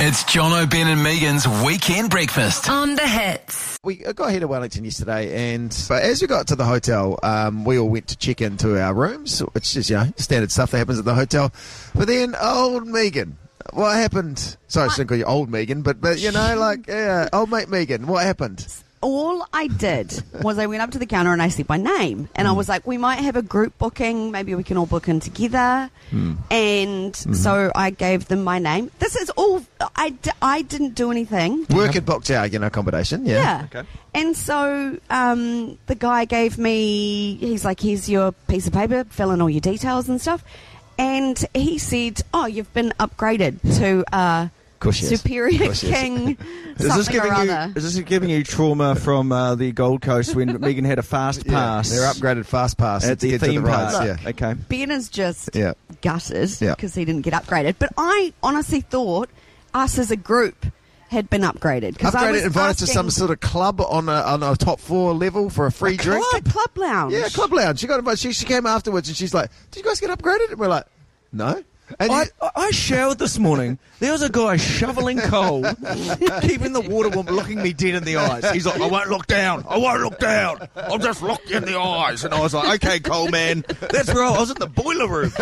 It's Jono, Ben and Megan's Weekend Breakfast. On the Hits. We got here to Wellington yesterday, but as we got to the hotel, we all went to check into our rooms, which is, standard stuff that happens at the hotel. But then old Megan, what happened? Sorry, I shouldn't call you old Megan, but old mate Megan, what happened? All I did was I went up to the counter and I said my name. And I was like, we might have a group booking. Maybe we can all book in together. And so I gave them my name. This is all... I didn't do anything. Work had booked our accommodation, yeah. Okay. And so the guy gave me... He's like, here's your piece of paper. Fill in all your details and stuff. And he said, oh, you've been upgraded to... Superior King. Is this giving you trauma from the Gold Coast when Megan had a fast pass? Their upgraded fast pass at the theme park. Look, Okay. Ben is just gutted because he didn't get upgraded. But I honestly thought us as a group had been upgraded. Upgraded, invited to some sort of club on a top floor level for a free drink. Club lounge. Yeah, club lounge. She got invited. She came afterwards and she's like, "Did you guys get upgraded?" And we're like, "No." And I showered this morning. There was a guy shoveling coal, keeping the water warm, looking me dead in the eyes. He's like, I won't look down. I'll just look you in the eyes. And I was like, okay, coal man. That's right. I was in the boiler room.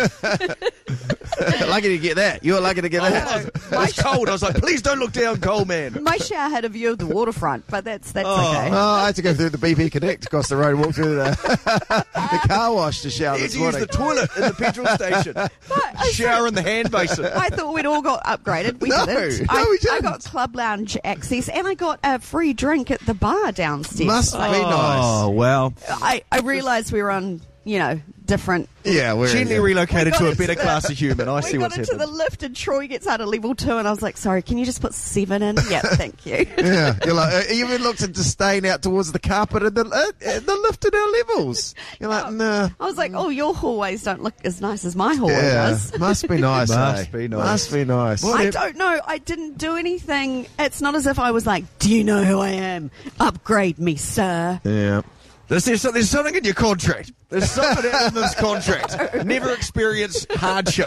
Lucky to get that. You were lucky to get that. It was cold. I was like, please don't look down, coal man. My shower had a view of the waterfront, but that's okay. Oh, I had to go through the BP Connect across the road, walk through the car wash to shower this morning. Use the toilet in the petrol station. Shower in the hand basin. I thought we'd all got upgraded. We didn't. We didn't. I got club lounge access and I got a free drink at the bar downstairs. Must be nice. Oh, well. I realised we were on, different... Yeah, we're gently relocated to a better class of human. I see what's happening. We got into the lift and Troy gets out of level 2 and I was like, sorry, can you just put 7 in? Yeah, thank you. Yeah, you're like, you even looked at disdain out towards the carpet and the lift in our levels. You're like, nah. I was like, your hallways don't look as nice as my hallway does. Must be nice. Must be nice. I don't know. I didn't do anything. It's not as if I was like, do you know who I am? Upgrade me, sir. Yeah. There's something in your contract. There's something in this contract. Never experience hardship.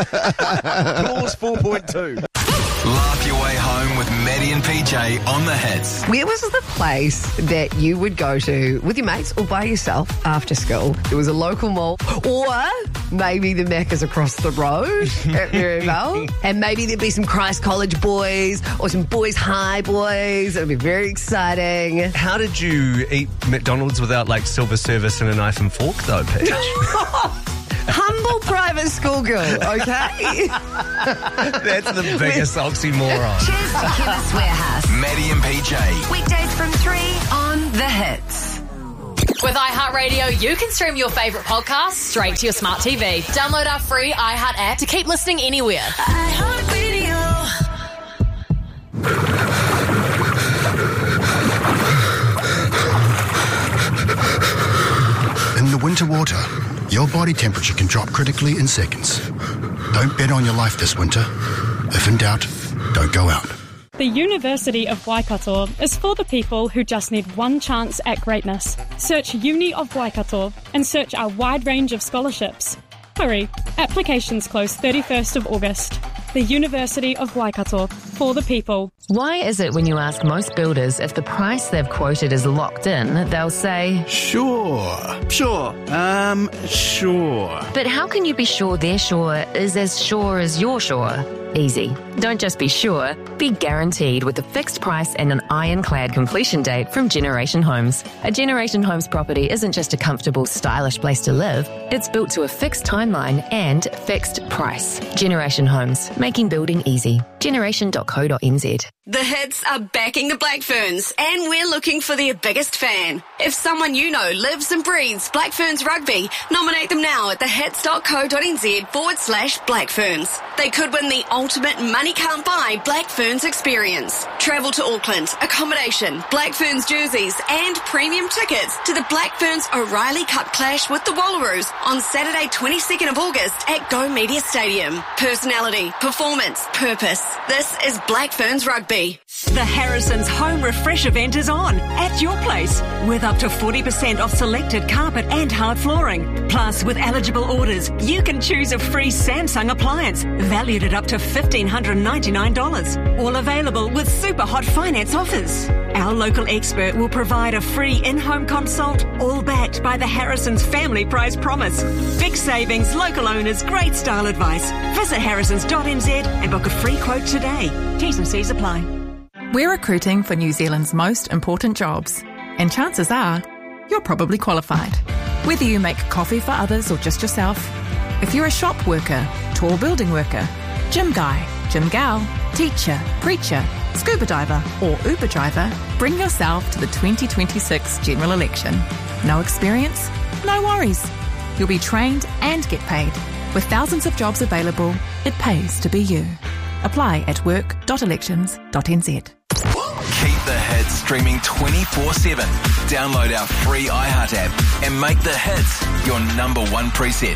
Clause 4.2. Laugh your way home with Maddie and PJ on the Hits. Where was the place that you would go to with your mates or by yourself after school? It was a local mall, or maybe the Macca's across the road at Maryvale, and maybe there'd be some Christ College boys or some Boys High boys. It would be very exciting. How did you eat McDonald's without silver service and a knife and fork though, Paige? Humble private school girl, okay? That's the biggest oxymoron. Cheers to Chemist Warehouse. Maddie and PJ. Weekdays from 3 on the Hits. With iHeartRadio, you can stream your favourite podcasts straight to your smart TV. Download our free iHeart app to keep listening anywhere. iHeartRadio. In the winter water, your body temperature can drop critically in seconds. Don't bet on your life this winter. If in doubt, don't go out. The University of Waikato is for the people who just need one chance at greatness. Search Uni of Waikato and search our wide range of scholarships. Hurry, applications close 31st of August. The University of Waikato, for the people. Why is it when you ask most builders if the price they've quoted is locked in, they'll say, Sure. But how can you be sure their sure is as sure as you're sure? Easy. Don't just be sure, be guaranteed with a fixed price and an ironclad completion date from Generation Homes. A Generation Homes property isn't just a comfortable, stylish place to live. It's built to a fixed timeline and fixed price. Generation Homes, making building easy. Generation.co.nz. The Hits are backing the Black Ferns, and we're looking for their biggest fan. If someone you know lives and breathes Black Ferns rugby, nominate them now at thehits.co.nz/Black Ferns. They could win the ultimate money can't buy Black Ferns experience. Travel to Auckland, accommodation, Black Ferns jerseys, and premium tickets to the Black Ferns O'Reilly Cup clash with the Wallaroos on Saturday 22nd of August at Go Media Stadium. Personality, performance, purpose. This is Black Ferns Rugby. The Harrison's Home Refresh event is on at your place with up to 40% off selected carpet and hard flooring. Plus, with eligible orders, you can choose a free Samsung appliance valued at up to $1,599. All available with super hot finance offers. Our local expert will provide a free in-home consult, all backed by the Harrison's Family Price Promise. Big savings, local owners, great style advice. Visit harrisons.nz and book a free quote today. T's and C's apply. We're recruiting for New Zealand's most important jobs, and chances are you're probably qualified. Whether you make coffee for others or just yourself, if you're a shop worker, tall building worker, gym guy, gym gal, teacher, preacher, scuba diver or Uber driver, bring yourself to the 2026 general election. No experience? No worries. You'll be trained and get paid. With thousands of jobs available, it pays to be you. Apply at work.elections.nz. Keep the hits streaming 24/7. Download our free iHeart app and make the hits your number one preset.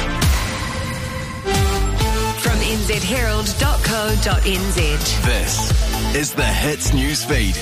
From nzherald.co.nz. This is the Hits News Feed.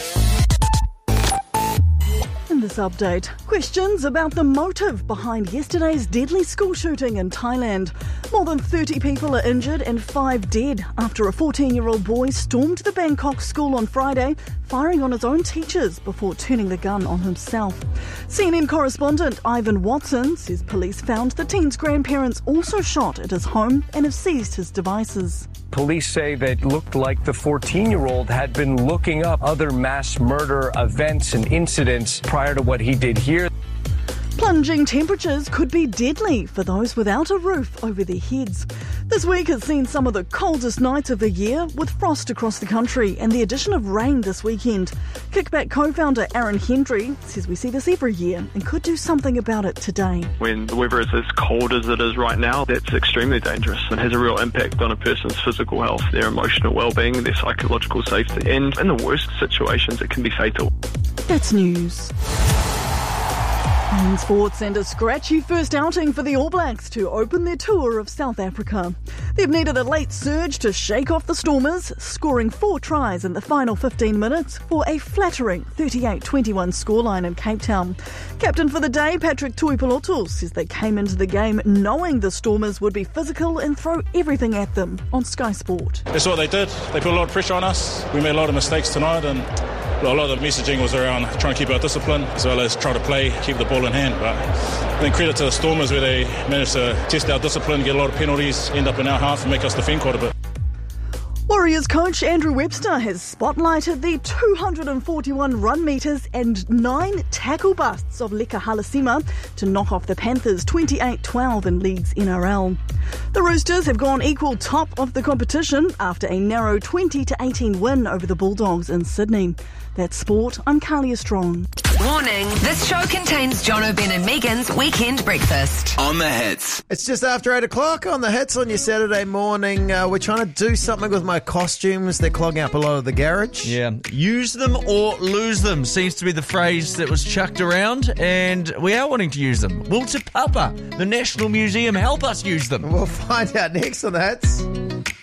In this update, questions about the motive behind yesterday's deadly school shooting in Thailand. More than 30 people are injured and 5 dead after a 14-year-old boy stormed the Bangkok school on Friday, firing on his own teachers before turning the gun on himself. CNN correspondent Ivan Watson says police found the teen's grandparents also shot at his home and have seized his devices. Police say that it looked like the 14-year-old had been looking up other mass murder events and incidents prior to what he did here. Plunging temperatures could be deadly for those without a roof over their heads. This week has seen some of the coldest nights of the year, with frost across the country and the addition of rain this weekend. Kickback co-founder Aaron Hendry says we see this every year and could do something about it today. When the weather is as cold as it is right now, that's extremely dangerous and has a real impact on a person's physical health, their emotional well-being, their psychological safety, and in the worst situations it can be fatal. That's news. In sports, and a scratchy first outing for the All Blacks to open their tour of South Africa. They've needed a late surge to shake off the Stormers, scoring 4 tries in the final 15 minutes for a flattering 38-21 scoreline in Cape Town. Captain for the day, Patrick Tuipulotu, says they came into the game knowing the Stormers would be physical and throw everything at them on Sky Sport. That's what they did. They put a lot of pressure on us. We made a lot of mistakes tonight, and a lot of the messaging was around trying to keep our discipline as well as try to play, keep the ball in hand. But I think credit to the Stormers where they managed to test our discipline, get a lot of penalties, end up in our half and make us defend quite a bit. Warriors coach Andrew Webster has spotlighted the 241 run metres and 9 tackle busts of Leka Halasima to knock off the Panthers 28-12 in League's NRL. The Roosters have gone equal top of the competition after a narrow 20-18 win over the Bulldogs in Sydney. That's sport. I'm Carlia Strong. Warning, this show contains John O'Ben and Megan's Weekend Breakfast. On the Hits. It's just after 8 o'clock on the Hits on your Saturday morning. We're trying to do something with my costumes. They're clogging up a lot of the garage. Yeah, use them or lose them seems to be the phrase that was chucked around, and we are wanting to use them. Will Te Papa, the National Museum, help us use them? We'll find out next on the Hits.